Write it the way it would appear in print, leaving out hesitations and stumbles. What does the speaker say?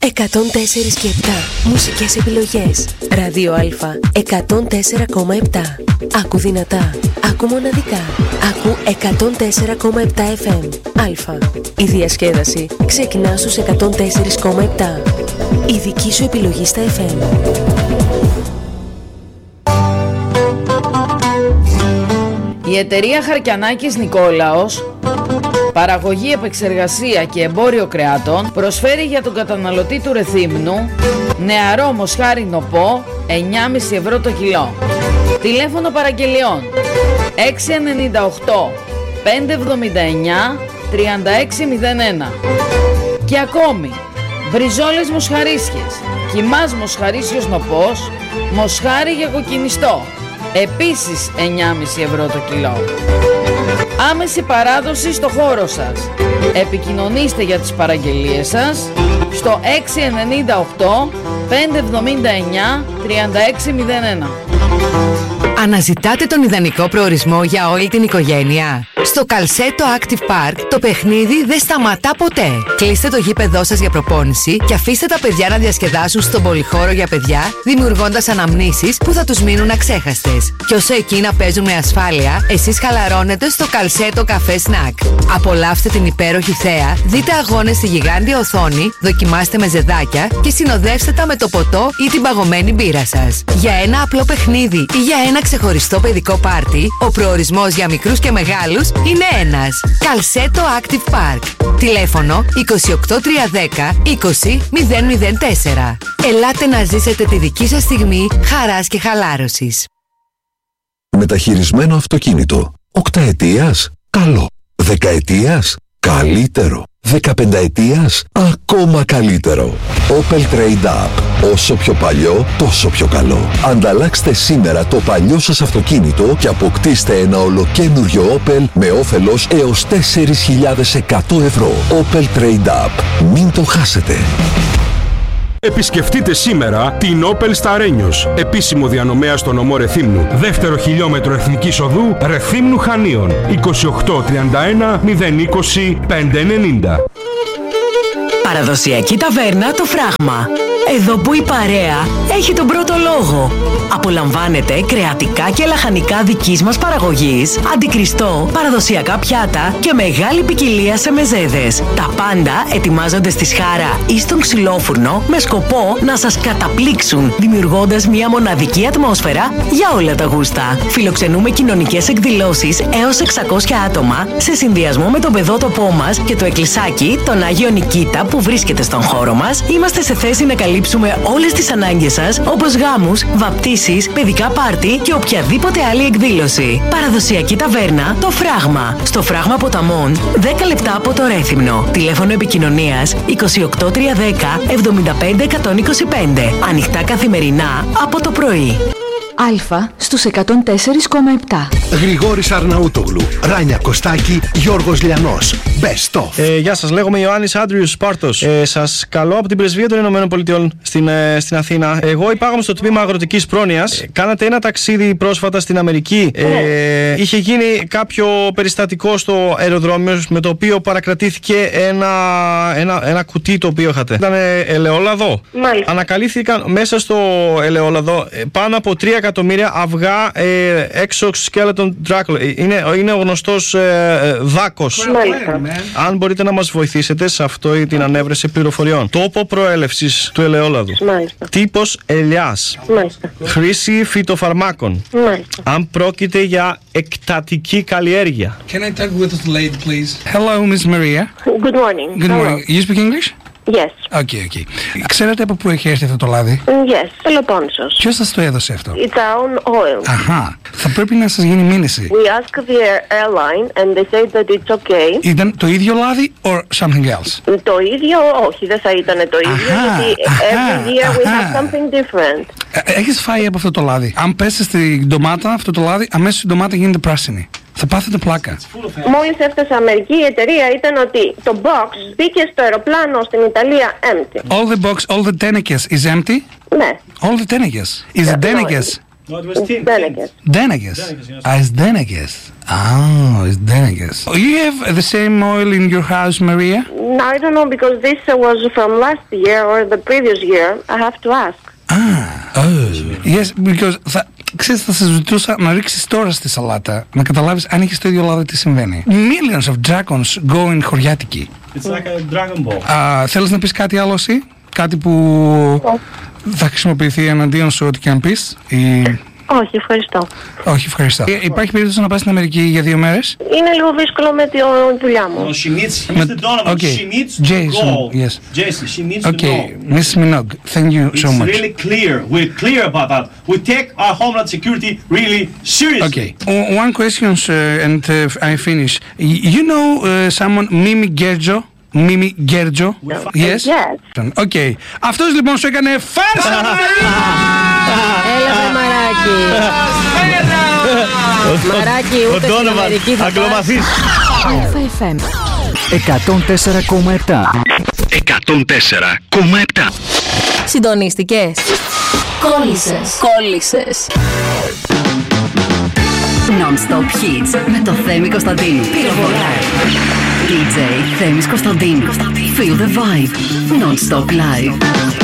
104 και 7 μουσικές επιλογές. Ράδιο Α 104,7. Άκου δυνατά, άκου μοναδικά. Άκου 104,7 FM. Α. Η διασκέδαση ξεκινά στους 104,7. Η δική σου επιλογή στα FM. Η εταιρεία Χαρκιανάκης Νικόλαος, παραγωγή, επεξεργασία και εμπόριο κρεάτων, προσφέρει για τον καταναλωτή του Ρεθύμνου νεαρό μοσχάρι νοπό 9,5 ευρώ το κιλό. Τηλέφωνο παραγγελιών 698 579 3601. Και ακόμη μπριζόλες μοσχαρίσιες, κιμάς μοσχαρίσιος νοπός, μοσχάρι για κοκκινιστό, επίσης 9,5 ευρώ το κιλό. Άμεση παράδοση στο χώρο σας. Επικοινωνήστε για τις παραγγελίες σας στο 698 579 3601. Αναζητάτε τον ιδανικό προορισμό για όλη την οικογένεια? Στο Καλσέτο Active Park το παιχνίδι δεν σταματά ποτέ. Κλείστε το γήπεδό σας για προπόνηση και αφήστε τα παιδιά να διασκεδάσουν στον πολυχώρο για παιδιά, δημιουργώντας αναμνήσεις που θα τους μείνουν αξέχαστες. Και όσο εκείνα παίζουν με ασφάλεια, εσείς χαλαρώνετε στο Καλσέτο Καφέ Σνακ. Απολαύστε την υπέροχη θέα, δείτε αγώνες στη γιγάντια οθόνη, δοκιμάστε με ζεδάκια και συνοδεύστε τα με το ποτό ή την παγωμένη μπύρα σας. Για ένα απλό παιχνίδι ή για ένα ξεχωριστό παιδικό πάρτι, ο προορισμός για μικρούς και μεγάλους είναι ένας. Καλσέτο Active Park. Τηλέφωνο 28310 20004. Ελάτε να ζήσετε τη δική σας στιγμή χαράς και χαλάρωσης. Μεταχειρισμένο αυτοκίνητο. 8 ετίας? Καλό. 10 ετίας? Καλύτερο. 15 ετίας? Ακόμα καλύτερο. Opel Trade Up. Όσο πιο παλιό, τόσο πιο καλό. Ανταλλάξτε σήμερα το παλιό σας αυτοκίνητο και αποκτήστε ένα ολοκένουργιο Opel με όφελος έως 4.100 ευρώ. Opel Trade Up. Μην το χάσετε. Επισκεφτείτε σήμερα την Opel στα Ρένιος, επίσημο διανομέα στο νομό Ρεθύμνου. Δεύτερο χιλιόμετρο Εθνικής Οδού Ρεθύμνου Χανίων. 2831 020 590. Παραδοσιακή ταβέρνα Το Φράγμα. Εδώ που η παρέα έχει τον πρώτο λόγο. Απολαμβάνετε κρεατικά και λαχανικά δικής μας παραγωγής, αντικριστό, παραδοσιακά πιάτα και μεγάλη ποικιλία σε μεζέδες. Τα πάντα ετοιμάζονται στη σχάρα ή στον ξυλόφουρνο με σκοπό να σας καταπλήξουν, δημιουργώντας μια μοναδική ατμόσφαιρα για όλα τα γούστα. Φιλοξενούμε κοινωνικές εκδηλώσεις έως 600 άτομα σε συνδυασμό με τον παιδότοπό μας και το εκκλησάκι, τον Άγιο Νικήτα που βρίσκεται στον χώρο μας. Είμαστε σε θέση να καλύψουμε όλες τις ανάγκες σας, όπως γάμους, βαπτίσεις, παιδικά πάρτι και οποιαδήποτε άλλη εκδήλωση. Παραδοσιακή ταβέρνα Το Φράγμα. Στο Φράγμα Ποταμών, 10 λεπτά από το Ρέθυμνο. Τηλέφωνο επικοινωνίας 28310 75125. Ανοιχτά καθημερινά από το πρωί. Α στους 104,7. Γρηγόρης Αρναούτογλου, Ράνια Κωστάκη, Γιώργος Λιανός. Best of. Γεια σας, λέγομαι Ιωάννης Άντριους Σπάρτος. Σας καλώ από την Πρεσβεία των Ηνωμένων Πολιτειών στην Αθήνα. Εγώ υπάγομαι στο τμήμα αγροτικής πρόνοιας. Κάνατε ένα ταξίδι πρόσφατα στην Αμερική. Είχε γίνει κάποιο περιστατικό στο αεροδρόμιο με το οποίο παρακρατήθηκε ένα κουτί το οποίο είχατε. Ήταν ελαιόλαδο. Μάλιστα. Ανακαλύφθηκαν μέσα στο ελαιόλαδο πάνω από 3 εκατομμύρια αυγά exoskeleton Dracula. Είναι ο γνωστός δάκος. Αν μπορείτε να μας βοηθήσετε σε αυτό την ανέβρεση πληροφοριών. Τόπο προέλευσης του ελαιόλαδου. Μάλιστα. Τύπος ελιάς. Μάλιστα. Χρήση φυτοφαρμάκων. Μάλιστα. Αν πρόκειται για εκτατική καλλιέργεια. Can I talk with the lady, please? Hello, Miss Maria. Good morning. Good morning. You speak English? Yes. Okay. Ξέρετε από πού έχει έρθει αυτό το λάδι? Yes. Πελοπόννησος. Ποιος σας το έδωσε αυτό? It's our own oil. Αχα. Θα πρέπει να σας γίνει μήνυση. We asked the airline and they said that it's okay. Ήταν το ίδιο λάδι or something else? Το ίδιο, όχι, δεν θα ήταν το ίδιο, γιατί every year we have something different. Έχεις φάει από αυτό το λάδι? Αν πέσει στην ντομάτα αυτό το λάδι, αμέσως η ντομάτα γίνεται πράσινη. Θα πάθετε πλάκα. Μόλις έφτασα Αμερική, η εταιρεία ήταν ότι το box μπήκε στο αεροπλάνο στην Ιταλία empty. All the box, all the Denekes is empty? Ναι. All the Denekes. Is the Denekes No, it was Tint. Deneges. It's Deneges. Oh, it's Deneges. You have the same oil in your house, Maria? No, I don't know because this was from last year or the previous year. I have to ask. Yes, because ξέρεις, θα σε ζητούσα να ρίξεις τώρα στη σαλάτα να καταλάβεις αν έχεις το ίδιο λάδι τι συμβαίνει. Millions of dragons go in χωριάτικη. It's like a Dragon Ball. Θέλεις να πεις κάτι άλλο εσύ? Κάτι που θα χρησιμοποιηθεί εναντίον σου ό,τι και αν πεις? Όχι, ευχαριστώ. Όχι, ευχαριστώ. Υπάρχει περίπτωση να πας στην Αμερική για 2 μέρες? Είναι λίγο δύσκολο με τη δουλειά μου. She needs, Mr. Donovan, she needs to go. Yes. Jason, she needs to go. Mrs. Minogue, thank you so much. It's really clear. We're clear about that. We take our homeland security really seriously. Okay. One question and I finish. You know someone, Mimi Gerjo? Mimi Gerjo? Yes? Yes. Okay. Αυτός λοιπόν σου έκανε φάρσα! Έλα με Μαράκι. Μαράκι, ούτε στην Αμερική θα πας. FM 104,7. Συντονίστηκες? Κόλλησες. Non-stop hits με το Θέμη Κωνσταντίνου. DJ Θέμης Κωνσταντίνου. Feel the vibe. Non-stop live.